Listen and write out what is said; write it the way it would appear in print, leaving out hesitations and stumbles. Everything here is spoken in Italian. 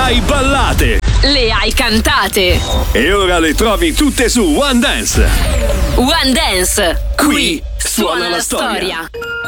hai ballate, le hai cantate e ora le trovi tutte su One Dance. One Dance, Qui suona la storia.